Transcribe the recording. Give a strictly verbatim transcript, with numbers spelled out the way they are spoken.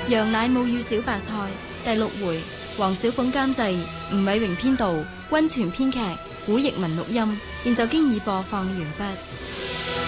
羊奶母與小白菜第六回，黃小鳳監製，吳偉榮編導，溫泉編劇，古譯文錄音，現就經已播放完畢。